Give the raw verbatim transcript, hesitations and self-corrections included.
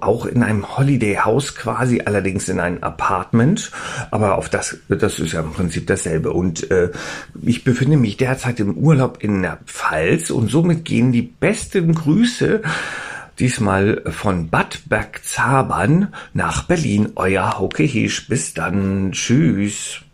auch in einem Holiday House quasi, allerdings in einem Apartment, aber auf das, das ist ja im Prinzip dasselbe. Und äh, ich befinde mich derzeit im Urlaub in der Pfalz und somit gehen die besten Grüße diesmal von Bad Bergzabern nach Berlin. Euer Hauke Heesch. Bis dann. Tschüss.